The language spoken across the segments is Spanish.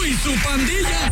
y su pandilla.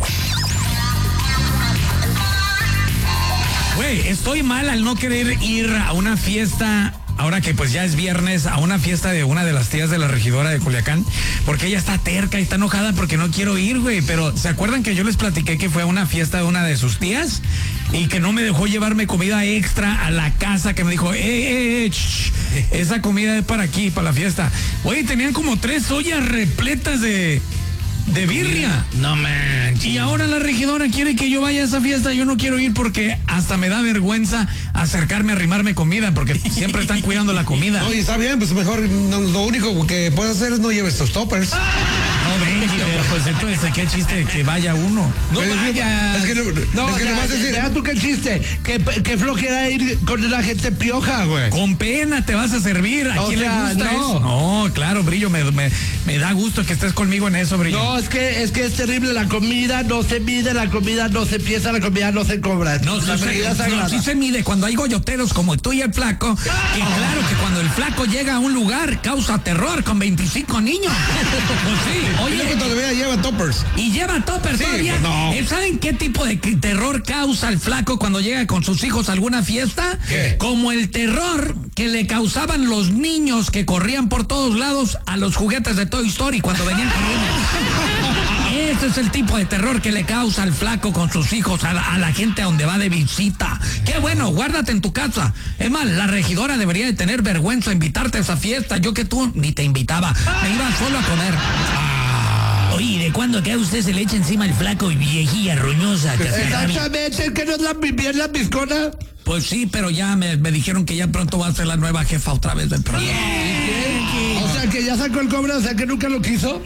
Güey, estoy mal al no querer ir a una fiesta, ahora que pues ya es viernes, a una fiesta de una de las tías de la regidora de Culiacán, porque ella está terca y está enojada porque no quiero ir, güey. Pero ¿se acuerdan que yo les platiqué que fue a una fiesta de una de sus tías? Y que no me dejó llevarme comida extra a la casa, que me dijo, esa comida es para aquí, para la fiesta. Güey, tenían como 3 ollas repletas de birria. No manches. Y ahora la regidora quiere que yo vaya a esa fiesta. Yo no quiero ir porque hasta me da vergüenza acercarme a arrimarme comida, porque siempre están cuidando la comida. No, y está bien, pues mejor lo único que puedes hacer es no lleves tus toppers. No, Benji, pero pues entonces, ¿qué chiste que vaya uno? No vaya. Es que nomás decir. ¿Tú qué chiste? ¿Qué flojera ir con la gente pioja, güey? Con pena te vas a servir. ¿A quién le gusta eso? No, claro, Brillo, me da gusto que estés conmigo en eso, Brillo. No, es que es terrible. La comida no se mide, la comida no se piensa, la comida no se cobra. Sí se mide cuando hay goyoteros como tú y el flaco. Y claro que cuando el flaco llega a un lugar causa terror con 25 niños. Pues sí. Oye, que todavía lleva toppers. Y lleva toppers todavía. No. ¿Saben qué tipo de terror causa el flaco cuando llega con sus hijos a alguna fiesta? ¿Qué? Como el terror que le causaban los niños que corrían por todos lados a los juguetes de Toy Story cuando venían corriendo. Ese es el tipo de terror que le causa al flaco con sus hijos a la gente a donde va de visita. Qué bueno, guárdate en tu casa. Es más, la regidora debería de tener vergüenza de invitarte a esa fiesta. Yo que tú ni te invitaba, me iba solo a comer. Oye, ¿de cuándo acá usted se le echa encima el flaco y viejilla roñosa? Exactamente, ¿que no es la bizcona? Pues sí, pero ya me dijeron que ya pronto va a ser la nueva jefa otra vez del programa. O sea, que ya sacó el cobre, o sea, que nunca lo quiso.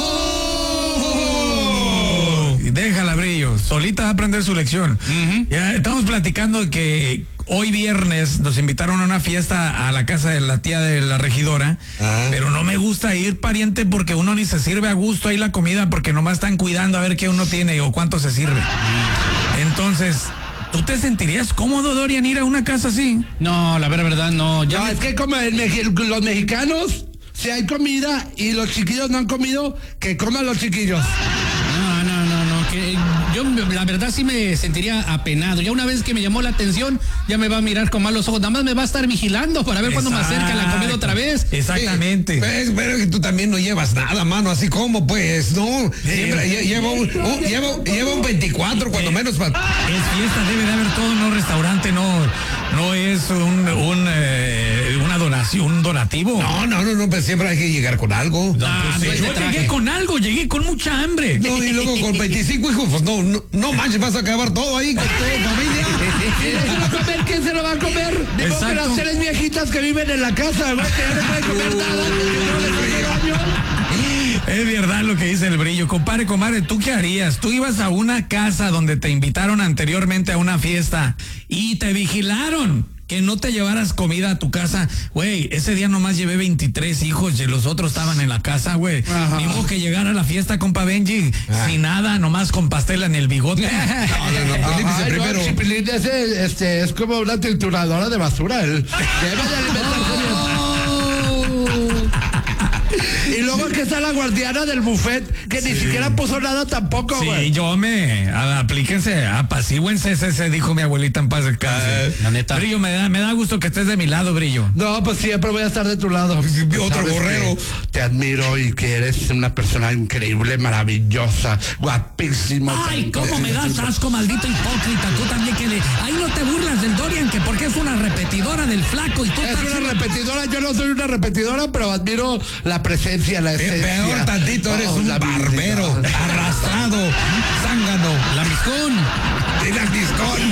Déjala, Brillo, solita va a aprender su lección. Ya estamos platicando que hoy viernes nos invitaron a una fiesta a la casa de la tía de la regidora, pero no me gusta ir, pariente, porque uno ni se sirve a gusto ahí la comida, porque nomás están cuidando a ver qué uno tiene o cuánto se sirve. Entonces, ¿tú te sentirías cómodo, Dorian, ir a una casa así? No, la verdad no. Ya es que como los mexicanos, si hay comida y los chiquillos no han comido, que coman los chiquillos. Que yo la verdad sí me sentiría apenado. Ya una vez que me llamó la atención, ya me va a mirar con malos ojos. Nada más me va a estar vigilando para ver cuándo me acerca la comida otra vez. Exactamente. Sí, pero que tú también no llevas nada, mano, así como, pues, no. Siempre lleva un 24, cuando menos. Es fiesta, debe de haber todo, no restaurante, no es una donación, un donativo. No, pues siempre hay que llegar con algo. Yo llegué con algo, llegué con mucha hambre. No, y luego con 25 hijos, pues no manches, vas a acabar todo ahí con toda familia. ¿Quién se lo va a comer? Digo que las 3 viejitas que viven en la casa, ¿no? Que ya no pueden comer nada, que no les hace daño. Es verdad lo que dice el Brillo. Compadre, ¿tú qué harías? Tú ibas a una casa donde te invitaron anteriormente a una fiesta y te vigilaron que no te llevaras comida a tu casa. Güey, ese día nomás llevé 23 hijos y los otros estaban en la casa, güey. Ni modo que llegara a la fiesta, compa Benji, sin nada, nomás con pastel en el bigote. Primero. Chipilín ese es como una trituradora de basura. Debe de alimentarse bien. Y luego que está la guardiana del buffet, que ni siquiera puso nada tampoco, güey. Sí, aplíquense, apacíguense, ese dijo mi abuelita en paz del cáncer. La neta. Brillo, me da gusto que estés de mi lado, Brillo. No, pues siempre voy a estar de tu lado. Otro borrero. Te admiro y que eres una persona increíble, maravillosa, guapísima. Ay, cómo me das asco, maldito hipócrita. Tú también ahí no te burlas del Dorian, que porque es una repetidora del flaco y tú es una repetidora. Yo no soy una repetidora, pero admiro la presencia, la esencia. Peor tantito, eres un barbero, arrastrado, zángano, lambiscón. lambiscón.